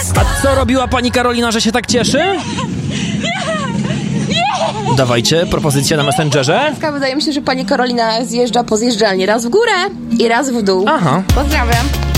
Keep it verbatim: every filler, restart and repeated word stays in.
A co robiła pani Karolina, że się tak cieszy? Dawajcie, propozycja na Messengerze. Wydaje mi się, że pani Karolina zjeżdża po zjeżdżalni raz w górę i raz w dół. Aha. Pozdrawiam.